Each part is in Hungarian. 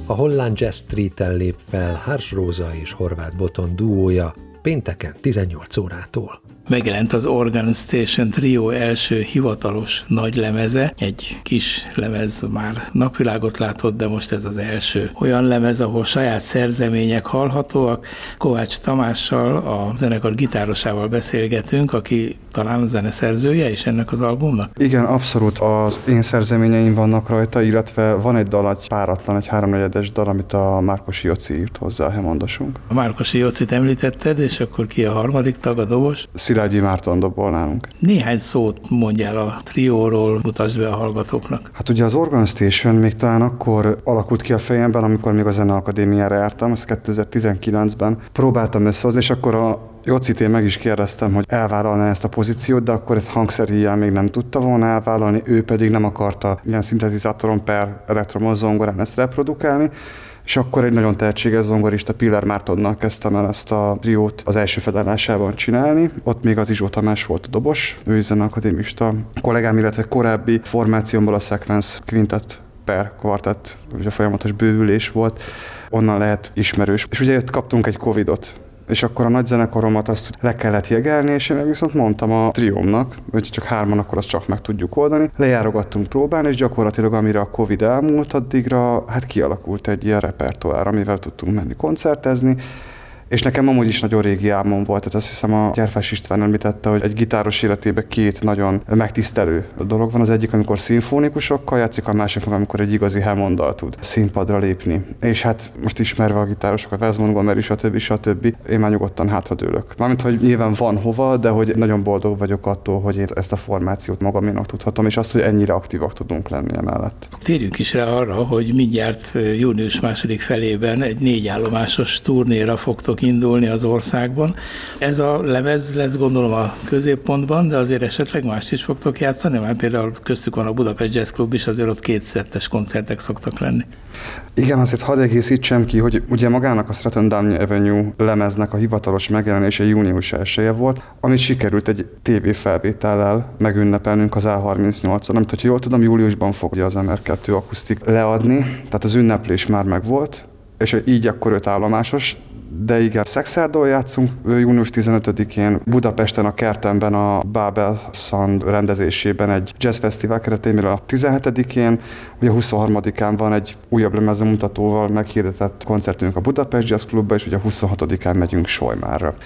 A Holland Jazz Street-en lép fel Hárs Róza és Horváth Botond duója pénteken 18 órától. Megjelent az Organ Station Trio első hivatalos nagy lemeze. Egy kis lemez már napvilágot látott, de most ez az első olyan lemez, ahol saját szerzemények hallhatóak. Kovács Tamással, a zenekar gitárosával beszélgetünk, aki talán a zeneszerzője is ennek az albumnak? Igen, abszolút az én szerzeményeim vannak rajta, illetve van egy dal, egy páratlan, egy 3/4-es dal, amit a Márkosi Joci írt hozzá, a Hemondosunk. A Márkosi Jocit említetted, és akkor ki a harmadik tag, a dobos? Szilágyi Márton dobol nálunk. Néhány szót mondjál a trióról, mutasd be a hallgatóknak. Hát ugye az Organ Station még talán akkor alakult ki a fejemben, amikor még a Zeneakadémiára jártam, az 2019-ben próbáltam összehozni, és akkor a Jocit én meg is kérdeztem, hogy elvállalná ezt a pozíciót, de akkor egy hangszerhíjjal még nem tudta volna elvállalni, ő pedig nem akarta ilyen szintetizátoron per elektromos zongorán ezt reprodukálni, és akkor egy nagyon tehetséges zongorista, Piller Mártonnal kezdtem el ezt a triót az első felállásában csinálni. Ott még az Izsó Tamás volt a dobos, ő is zeneakadémista kollégám, illetve korábbi formációmból a Sequence Quintet per Quartet, ugye folyamatos bővülés volt, onnan lehet ismerős. És ugye kaptunk egy Covidot, és akkor a nagy zenekaromat azt le kellett jegelni, és én viszont mondtam a triómnak, hogy csak 3-an, akkor azt csak meg tudjuk oldani. Lejárogattunk próbálni, és gyakorlatilag amire a Covid elmúlt, addigra hát kialakult egy ilyen repertoár, amivel tudtunk menni koncertezni. És nekem amúgy is nagyon régi álmom volt, tehát azt hiszem a Gyerfás István említette, hogy egy gitáros életében 2 nagyon megtisztelő dolog van. Az egyik, amikor szimfonikusokkal játszik, a másik, amikor egy igazi Hammonddal tud színpadra lépni. És hát most ismerve a gitárosokat, Wes Montgomery, stb. Én már nyugodtan hátradőlök. Mármint, hogy nyilván van hova, de hogy nagyon boldog vagyok attól, hogy én ezt a formációt magaménak tudhatom, és azt, hogy ennyire aktívak tudunk lenni emellett. Térjünk is rá arra, hogy mindjárt június második felében egy 4 állomásos turnéra fogtok indulni az országban. Ez a lemez lesz gondolom a középpontban, de azért esetleg mást is fogtok játszani, mert például köztük van a Budapest Jazz Club is, azért ott 2 szettes koncertek szoktak lenni. Igen, azért hadd egészítsem ki, hogy ugye magának a Stratton Downey Avenue lemeznek a hivatalos megjelenése június 1-je volt, amit sikerült egy tévéfelvétellel megünnepelnünk az A38-on, amit, hogyha jól tudom, júliusban fogja az MR2 akusztik leadni, tehát az ünneplés már megvolt, és így akkor 5 állomásos, de igen, Szexárdon játszunk június 15-én, Budapesten a Kertemben a Babel Sound rendezésében egy jazzfesztivál keretében a 17-én, ugye a 23-án van egy újabb lemezmutatóval meghirdetett koncertünk a Budapest Jazz Clubba, és ugye a 26-án megyünk Solymárra.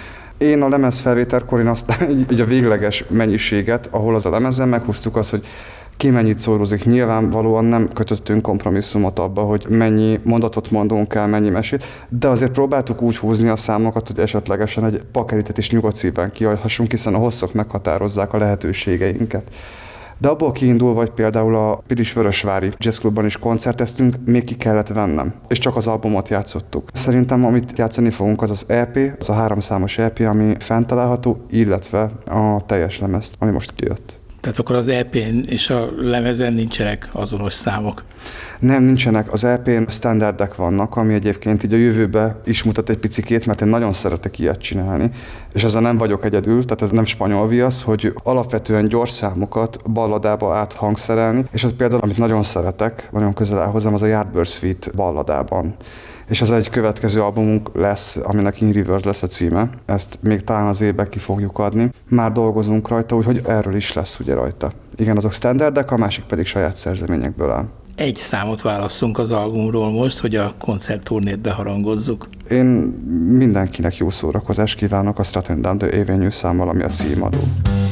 Én a lemezfelvételkor én aztán így a végleges mennyiséget, ahol az a lemezen meghúztuk azt, hogy ki mennyit szórózik. Nyilvánvalóan nem kötöttünk kompromisszumot abba, hogy mennyi mondatot mondunk el, mennyi mesét, de azért próbáltuk úgy húzni a számokat, hogy esetlegesen egy pakeritet is nyugodt szívben kiadhassunk, hiszen a hosszok meghatározzák a lehetőségeinket. De abból kiindulva, hogy például a Pilisvörösvári Jazz Clubban is koncerteztünk, még ki kellett vennem, és csak az albumot játszottuk. Szerintem, amit játszani fogunk, az az EP, az a 3 számos EP, ami fent található, illetve a teljes lemezt, ami most kijött. Tehát akkor az EP-n és a lemezen nincsenek azonos számok? Nem, nincsenek. Az EP-n standardek vannak, ami egyébként így a jövőbe is mutat egy picikét, mert én nagyon szeretek ilyet csinálni, és ezzel nem vagyok egyedül, tehát ez nem spanyol viasz, hogy alapvetően gyors számokat balladába áthangszerelni, és az például, amit nagyon szeretek, nagyon közel áll hozzám, az a Yardbird Suite balladában. És ez egy következő albumunk lesz, aminek In Reverse lesz a címe. Ezt még talán az évben ki fogjuk adni. Már dolgozunk rajta, úgyhogy erről is lesz ugye rajta. Igen, azok standardek, a másik pedig saját szerzeményekből áll. Egy számot válasszunk az albumról most, hogy a koncertturnét beharangozzuk. Én mindenkinek jó szórakozást kívánok a Stratton Downey Avenue számmal, ami a címadó.